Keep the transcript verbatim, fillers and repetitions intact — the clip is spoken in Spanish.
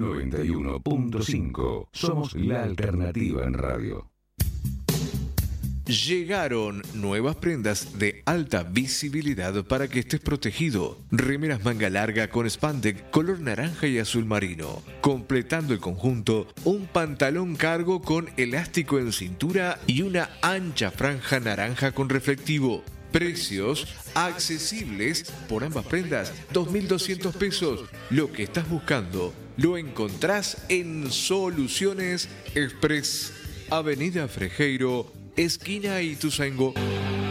noventa y uno punto cinco. Somos la alternativa en radio. Llegaron nuevas prendas de alta visibilidad para que estés protegido. Remeras manga larga con spandex color naranja y azul marino. Completando el conjunto, un pantalón cargo con elástico en cintura y una ancha franja naranja con reflectivo. Precios accesibles por ambas prendas, dos mil doscientos pesos. Lo que estás buscando lo encontrás en Soluciones Express, Avenida Frejeiro, esquina Ituzaingó.